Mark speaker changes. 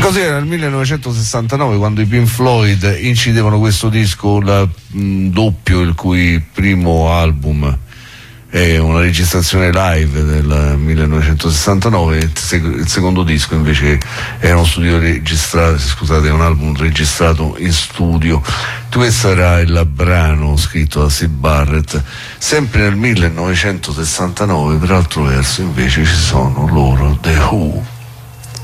Speaker 1: Così era nel 1969 quando i Pink Floyd incidevano questo disco, doppio, il cui primo album è una registrazione live del 1969, il secondo disco invece è uno studio registrato, scusate, è un album registrato in studio. Questo era il brano scritto da Syd Barrett, sempre nel 1969. Per altro verso invece ci sono loro, The Who.